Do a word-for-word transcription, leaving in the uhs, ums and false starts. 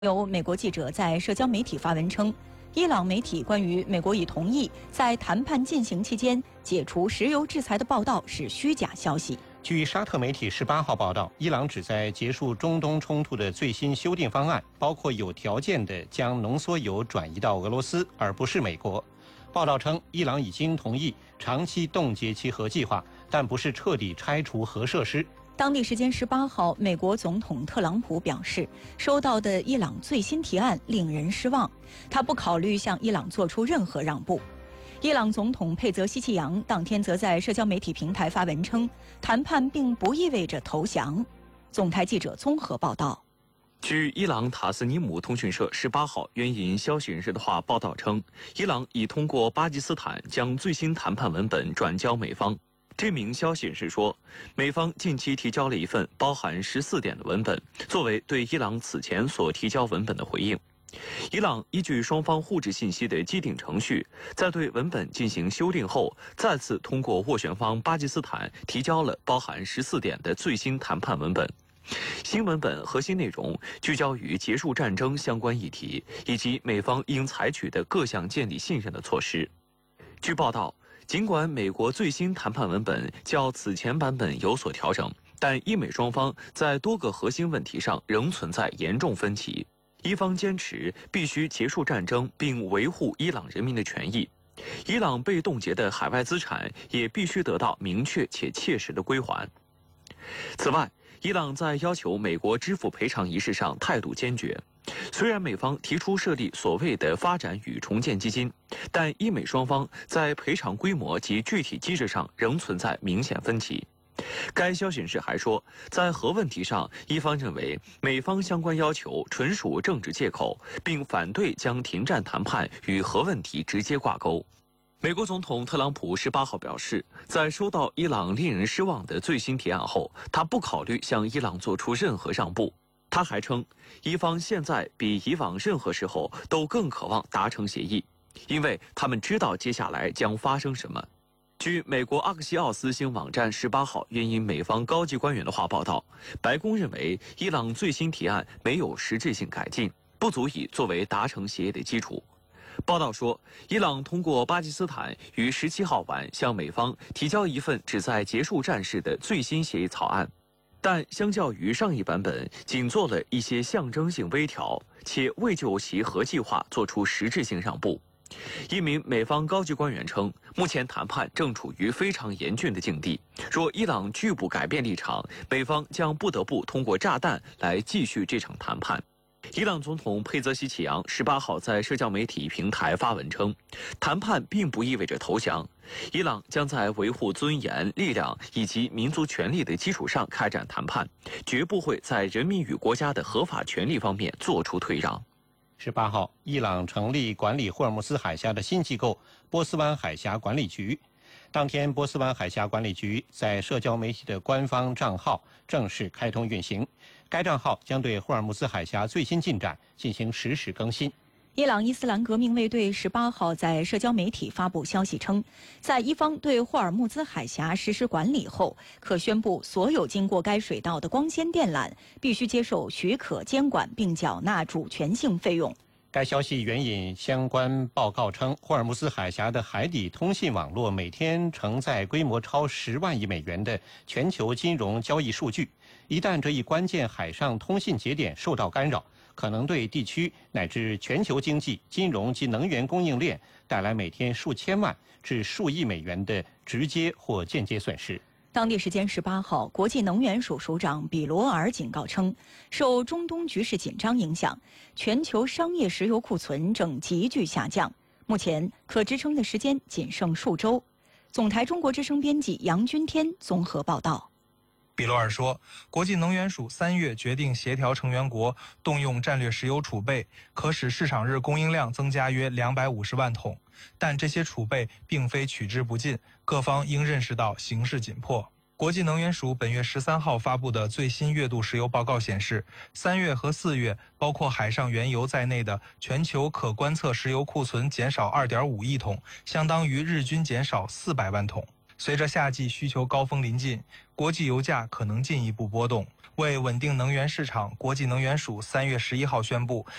有美国记者在社交媒体发文称，伊朗媒体关于美国已同意在谈判进行期间解除石油制裁的报道是虚假消息。 据沙特媒体十八号报道，伊朗旨在结束中东冲突的最新修订方案，包括有条件地将浓缩铀转移到俄罗斯，而不是美国。报道称，伊朗已经同意长期冻结其核计划，但不是彻底拆除核设施。 当地时间十八号，美国总统特朗普表示，收到的伊朗最新提案令人失望，他不考虑向伊朗做出任何让步。伊朗总统佩泽希奇扬当天则在社交媒体平台发文称，谈判并不意味着投降。总台记者综合报道。 据伊朗塔斯尼姆通讯社十八号援引消息人士的话报道称，伊朗已通过巴基斯坦将最新谈判文本转交美方。这名消息人士说，美方近期提交了一份包含十四点的文本，作为对伊朗此前所提交文本的回应。伊朗依据双方互致信息的既定程序，在对文本进行修订后，再次通过斡旋方巴基斯坦提交了包含十四点的最新谈判文本。新文本核心内容聚焦于结束战争相关议题，以及美方应采取的各项建立信任的措施。据报道，尽管美国最新谈判文本较此前版本有所调整，但伊美双方在多个核心问题上仍存在严重分歧。一方坚持必须结束战争并维护伊朗人民的权益，伊朗被冻结的海外资产也必须得到明确且切实的归还。此外，伊朗在要求美国支付赔偿一事上态度坚决。虽然美方提出设立所谓的发展与重建基金，但伊美双方在赔偿规模及具体机制上仍存在明显分歧。该消息人士还说，在核问题上，伊方认为美方相关要求纯属政治借口，并反对将停战谈判与核问题直接挂钩。美国总统特朗普十八号表示，在收到伊朗令人失望的最新提案后，他不考虑向伊朗做出任何让步。他还称，伊方现在比以往任何时候都更渴望达成协议，因为他们知道接下来将发生什么。据美国阿克西奥斯新网站十八号援引美方高级官员的话报道，白宫认为伊朗最新提案没有实质性改进，不足以作为达成协议的基础。报道说，伊朗通过巴基斯坦于十七号晚向美方提交一份旨在结束战事的最新协议草案，但相较于上一版本，仅做了一些象征性微调，且未就其核计划做出实质性让步。一名美方高级官员称，目前谈判正处于非常严峻的境地，若伊朗拒不改变立场，美方将不得不通过炸弹来继续这场谈判。伊朗总统佩泽希奇扬十八号在社交媒体平台发文称，谈判并不意味着投降，伊朗将在维护尊严、力量以及民族权利的基础上开展谈判，绝不会在人民与国家的合法权利方面做出退让。 十八号，伊朗成立管理霍尔木兹海峡的新机构波斯湾海峡管理局。当天，波斯湾海峡管理局在社交媒体的官方账号正式开通运行。该账号将对霍尔木兹海峡最新进展进行实时更新。 伊朗伊斯兰革命卫队十八号在社交媒体发布消息称，在伊方对霍尔木兹海峡实施管理后，可宣布所有经过该水道的光纤电缆必须接受许可监管并缴纳主权性费用。 该消息援引相关报告称，霍尔木兹海峡的海底通信网络每天承载规模超十万亿美元的全球金融交易数据，一旦这一关键海上通信节点受到干扰，可能对地区乃至全球经济、金融及能源供应链带来每天数千万至数亿美元的直接或间接损失。 当地时间十八号，国际能源署署长比罗尔警告称，受中东局势紧张影响，全球商业石油库存正急剧下降，目前可支撑的时间仅剩数周。总台中国之声编辑杨君天综合报道。 比罗尔说，国际能源署三月决定协调成员国动用战略石油储备，可使市场日供应量增加约两百五十万桶，但这些储备并非取之不尽，各方应认识到形势紧迫。国际能源署本月十三号发布的最新月度石油报告显示，三月和四月包括海上原油在内的全球可观测石油库存减少二点五亿桶，相当于日均减少四百万桶。 随着夏季需求高峰临近，国际油价可能进一步波动。为稳定能源市场，国际能源署三月十一号宣布，